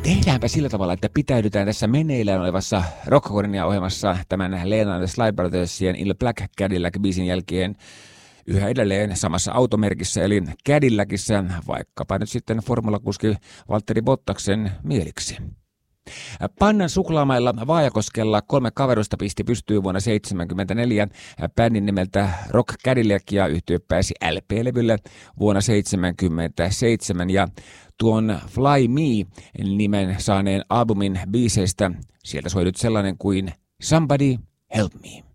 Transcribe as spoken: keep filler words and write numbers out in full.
Tehdäänpä sillä tavalla, että pitäydytään tässä meneillään olevassa Rock-ohjelmassa tämän Lena and the Slide Brothersien In the Black Cadillac-biisin jälkeen yhä edelleen samassa automerkissä, eli Cadillacissa, vaikkapa nyt sitten formulakuski Valtteri Bottaksen mieliksi. Pannan suklaamailla Vaajakoskella kolme kaverusta pisti pystyy vuonna seitsemänkymmentäneljä bändin nimeltä Rock Cadillac ja yhtye pääsi L P-levylle vuonna seitsemänkymmentäseitsemän ja tuon Fly Me-nimen saaneen albumin biiseistä sieltä soi nyt sellainen kuin Somebody Help Me.